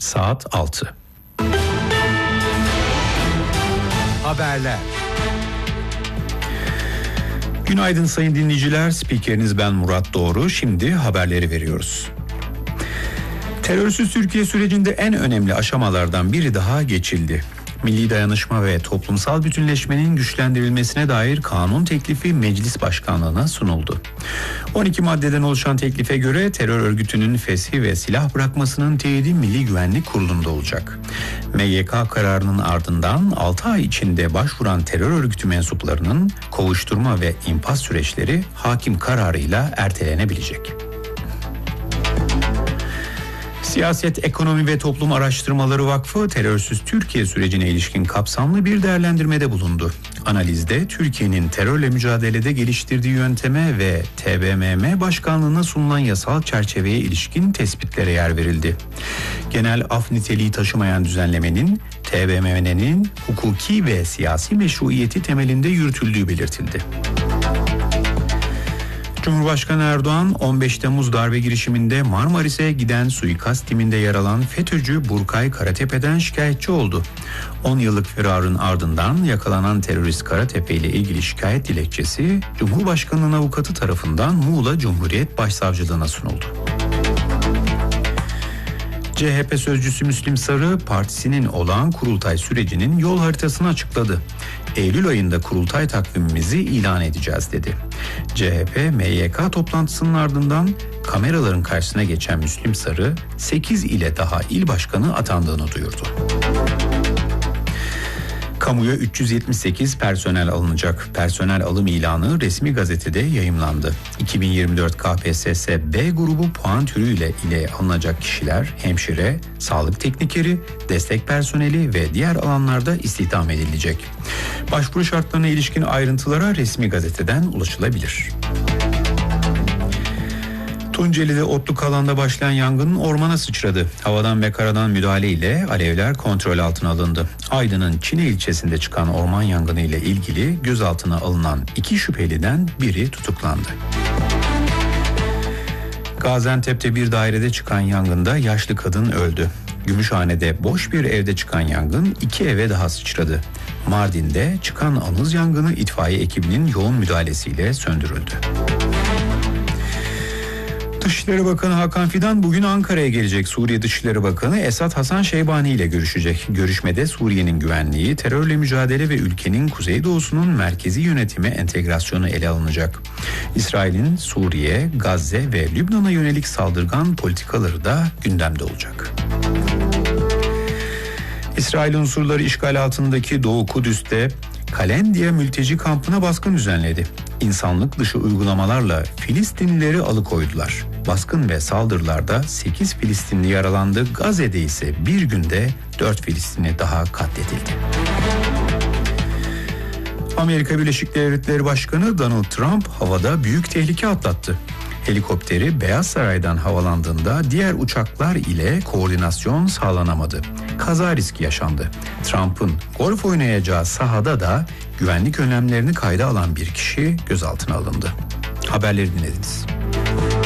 saat 6. Haberler. Günaydın sayın dinleyiciler, spikeriniz ben Murat Doğru. Şimdi haberleri veriyoruz. Terörsüz Türkiye sürecinde en önemli aşamalardan biri daha geçildi. Milli dayanışma ve toplumsal bütünleşmenin güçlendirilmesine dair kanun teklifi meclis başkanlığına sunuldu. 12 maddeden oluşan teklife göre terör örgütünün feshi ve silah bırakmasının teyidi Milli Güvenlik Kurulu'nda olacak. MGK kararının ardından 6 ay içinde başvuran terör örgütü mensuplarının kovuşturma ve infaz süreçleri hakim kararıyla ertelenebilecek. Siyaset, Ekonomi ve Toplum Araştırmaları Vakfı terörsüz Türkiye sürecine ilişkin kapsamlı bir değerlendirmede bulundu. Analizde Türkiye'nin terörle mücadelede geliştirdiği yönteme ve TBMM başkanlığına sunulan yasal çerçeveye ilişkin tespitlere yer verildi. Genel af niteliği taşımayan düzenlemenin TBMM'nin hukuki ve siyasi meşruiyeti temelinde yürütüldüğü belirtildi. Cumhurbaşkanı Erdoğan 15 Temmuz darbe girişiminde Marmaris'e giden suikast timinde yer alan FETÖ'cü Burkay Karatepe'den şikayetçi oldu. 10 yıllık firarın ardından yakalanan terörist Karatepe ile ilgili şikayet dilekçesi Cumhurbaşkanı'nın avukatı tarafından Muğla Cumhuriyet Başsavcılığına sunuldu. CHP sözcüsü Müslim Sarı, partisinin olağan kurultay sürecinin yol haritasını açıkladı. Eylül ayında kurultay takvimimizi ilan edeceğiz dedi. CHP, MYK toplantısının ardından kameraların karşısına geçen Müslim Sarı, 8 ile daha il başkanı atandığını duyurdu. Kamuya 378 personel alınacak. Personel alım ilanı resmi gazetede yayımlandı. 2024 KPSS B grubu puan türüyle ile alınacak kişiler hemşire, sağlık teknikeri, destek personeli ve diğer alanlarda istihdam edilecek. Başvuru şartlarına ilişkin ayrıntılara resmi gazeteden ulaşılabilir. Tunceli'de otluk alanda başlayan yangın ormana sıçradı. Havadan ve karadan müdahale ile alevler kontrol altına alındı. Aydın'ın Çine ilçesinde çıkan orman yangını ile ilgili gözaltına alınan 2 şüpheliden biri tutuklandı. Gaziantep'te bir dairede çıkan yangında yaşlı kadın öldü. Gümüşhane'de boş bir evde çıkan yangın 2 eve daha sıçradı. Mardin'de çıkan anız yangını itfaiye ekibinin yoğun müdahalesiyle söndürüldü. Dışişleri Bakanı Hakan Fidan bugün Ankara'ya gelecek. Suriye Dışişleri Bakanı Esad Hasan Şeybani ile görüşecek. Görüşmede Suriye'nin güvenliği, terörle mücadele ve ülkenin kuzeydoğusunun merkezi yönetime entegrasyonu ele alınacak. İsrail'in Suriye, Gazze ve Lübnan'a yönelik saldırgan politikaları da gündemde olacak. İsrail unsurları işgal altındaki Doğu Kudüs'te Kalendiye mülteci kampına baskın düzenledi. İnsanlık dışı uygulamalarla Filistinlileri alıkoydular. Baskın ve saldırılarda 8 Filistinli yaralandı. Gazze'de ise bir günde 4 Filistinli daha katledildi. Amerika Birleşik Devletleri Başkanı Donald Trump havada büyük tehlike atlattı. Helikopteri Beyaz Saray'dan havalandığında diğer uçaklar ile koordinasyon sağlanamadı. Kaza riski yaşandı. Trump'ın golf oynayacağı sahada da güvenlik önlemlerini kayda alan bir kişi gözaltına alındı. Haberleri dinlediniz.